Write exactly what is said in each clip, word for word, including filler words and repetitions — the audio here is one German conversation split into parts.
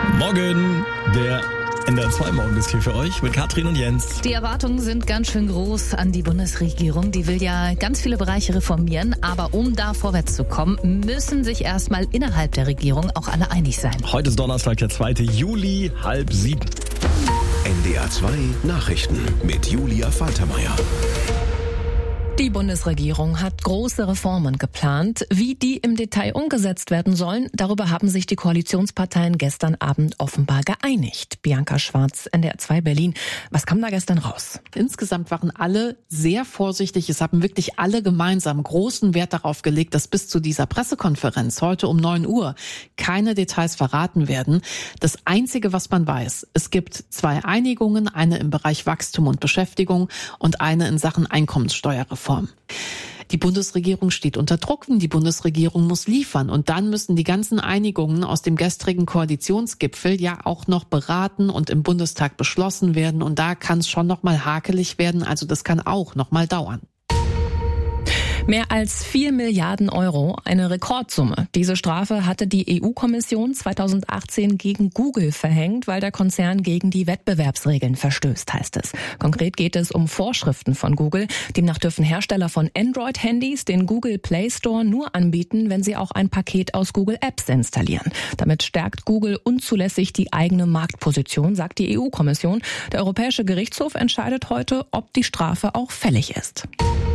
Morgen, der N D R zwei Morgen ist hier für euch mit Katrin und Jens. Die Erwartungen sind ganz schön groß an die Bundesregierung. Die will ja ganz viele Bereiche reformieren. Aber um da vorwärts zu kommen, müssen sich erstmal innerhalb der Regierung auch alle einig sein. Heute ist Donnerstag, der zweite Juli, halb sieben. N D R zwei Nachrichten mit Julia Faltermeier. Die Bundesregierung hat große Reformen geplant. Wie die im Detail umgesetzt werden sollen, darüber haben sich die Koalitionsparteien gestern Abend offenbar geeinigt. Bianca Schwarz, N D R zwei Berlin. Was kam da gestern raus? Insgesamt waren alle sehr vorsichtig. Es haben wirklich alle gemeinsam großen Wert darauf gelegt, dass bis zu dieser Pressekonferenz heute um neun Uhr keine Details verraten werden. Das Einzige, was man weiß, es gibt zwei Einigungen, eine im Bereich Wachstum und Beschäftigung und eine in Sachen Einkommenssteuerreform. Die Bundesregierung steht unter Druck, die Bundesregierung muss liefern und dann müssen die ganzen Einigungen aus dem gestrigen Koalitionsgipfel ja auch noch beraten und im Bundestag beschlossen werden und da kann es schon noch mal hakelig werden, also das kann auch noch mal dauern. Mehr als vier Milliarden Euro, eine Rekordsumme. Diese Strafe hatte die E U-Kommission zweitausendachtzehn gegen Google verhängt, weil der Konzern gegen die Wettbewerbsregeln verstößt, heißt es. Konkret geht es um Vorschriften von Google. Demnach dürfen Hersteller von Android-Handys den Google Play Store nur anbieten, wenn sie auch ein Paket aus Google Apps installieren. Damit stärkt Google unzulässig die eigene Marktposition, sagt die E U-Kommission. Der Europäische Gerichtshof entscheidet heute, ob die Strafe auch fällig ist.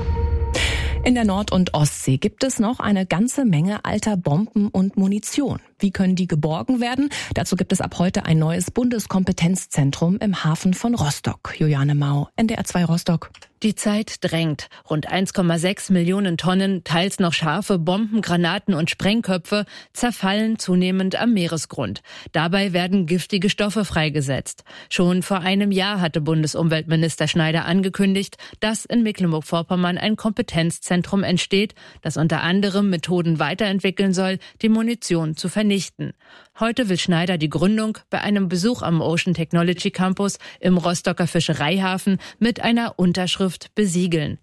In der Nord- und Ostsee gibt es noch eine ganze Menge alter Bomben und Munition. Wie können die geborgen werden? Dazu gibt es ab heute ein neues Bundeskompetenzzentrum im Hafen von Rostock. Juliane Mau, N D R zwei Rostock. Die Zeit drängt. Rund eins Komma sechs Millionen Tonnen, teils noch scharfe Bomben, Granaten und Sprengköpfe zerfallen zunehmend am Meeresgrund. Dabei werden giftige Stoffe freigesetzt. Schon vor einem Jahr hatte Bundesumweltminister Schneider angekündigt, dass in Mecklenburg-Vorpommern ein Kompetenzzentrum entsteht, das unter anderem Methoden weiterentwickeln soll, die Munition zu vernichten. Heute will Schneider die Gründung bei einem Besuch am Ocean Technology Campus im Rostocker Fischereihafen mit einer Unterschrift besiegeln.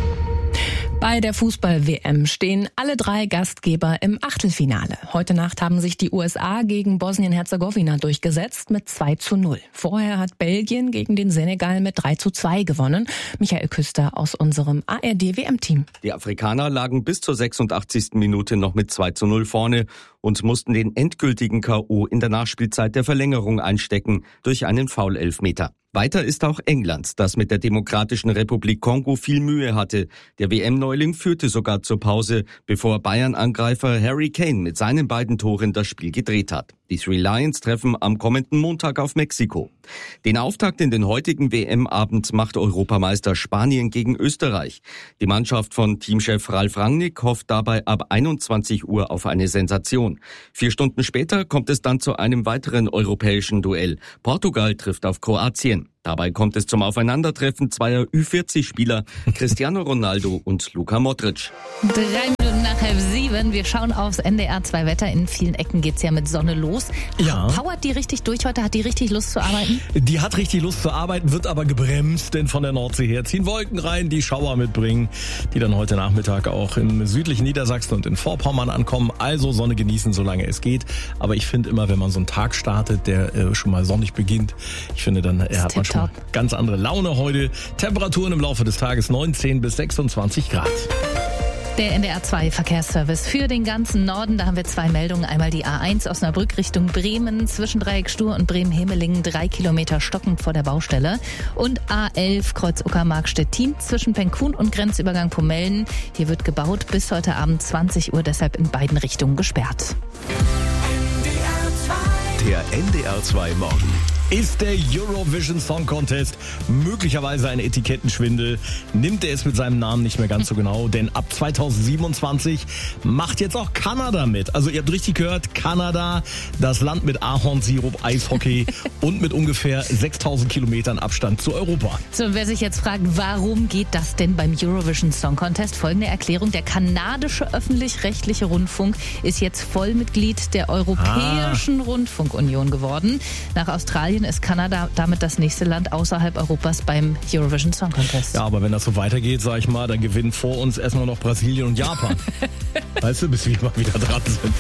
Bei der Fußball-W M stehen alle drei Gastgeber im Achtelfinale. Heute Nacht haben sich die U S A gegen Bosnien-Herzegowina durchgesetzt mit zwei zu null. Vorher hat Belgien gegen den Senegal mit drei zu zwei gewonnen. Michael Küster aus unserem A R D-W M-Team. Die Afrikaner lagen bis zur sechsundachtzigsten Minute noch mit zwei zu null vorne und mussten den endgültigen K O in der Nachspielzeit der Verlängerung einstecken durch einen Foul-Elfmeter. Weiter ist auch England, das mit der Demokratischen Republik Kongo viel Mühe hatte. Der W M-Neuling führte sogar zur Pause, bevor Bayern-Angreifer Harry Kane mit seinen beiden Toren das Spiel gedreht hat. Die Three Lions treffen am kommenden Montag auf Mexiko. Den Auftakt in den heutigen W M-Abend macht Europameister Spanien gegen Österreich. Die Mannschaft von Teamchef Ralf Rangnick hofft dabei ab einundzwanzig Uhr auf eine Sensation. Vier Stunden später kommt es dann zu einem weiteren europäischen Duell. Portugal trifft auf Kroatien. Dabei kommt es zum Aufeinandertreffen zweier Ü vierzig Spieler, Cristiano Ronaldo und Luka Modric. Drei Minuten nach halb sieben. Wir schauen aufs N D R zwei Wetter. In vielen Ecken geht's ja mit Sonne los. Ja. Powert die richtig durch heute? Hat die richtig Lust zu arbeiten? Die hat richtig Lust zu arbeiten, wird aber gebremst, denn von der Nordsee her ziehen Wolken rein, die Schauer mitbringen, die dann heute Nachmittag auch im südlichen Niedersachsen und in Vorpommern ankommen. Also Sonne genießen, solange es geht. Aber ich finde immer, wenn man so einen Tag startet, der äh, schon mal sonnig beginnt, ich finde, dann äh, hat man schon ganz andere Laune heute. Temperaturen im Laufe des Tages neunzehn bis sechsundzwanzig Grad. Der N D R zwei Verkehrsservice für den ganzen Norden. Da haben wir zwei Meldungen. Einmal die A eins Osnabrück Richtung Bremen. Zwischen Dreieck Stur und Bremen-Hemelingen drei Kilometer stockend vor der Baustelle. Und A elf Kreuz Uckermark-Stettin zwischen Penkun und Grenzübergang Pommeln. Hier wird gebaut bis heute Abend zwanzig Uhr, deshalb in beiden Richtungen gesperrt. Der N D R zwei Morgen. Ist der Eurovision Song Contest möglicherweise ein Etikettenschwindel? Nimmt er es mit seinem Namen nicht mehr ganz so genau? Denn ab zweitausendsiebenundzwanzig macht jetzt auch Kanada mit. Also ihr habt richtig gehört, Kanada, das Land mit Ahornsirup, Eishockey und mit ungefähr sechstausend Kilometern Abstand zu Europa. So, und wer sich jetzt fragt, warum geht das denn beim Eurovision Song Contest? Folgende Erklärung. Der kanadische öffentlich-rechtliche Rundfunk ist jetzt Vollmitglied der Europäischen ah. Rundfunkunion geworden. Nach Australien ist Kanada damit das nächste Land außerhalb Europas beim Eurovision Song Contest. Ja, aber wenn das so weitergeht, sag ich mal, dann gewinnen vor uns erstmal noch Brasilien und Japan. Weißt du, bis wir mal wieder dran sind.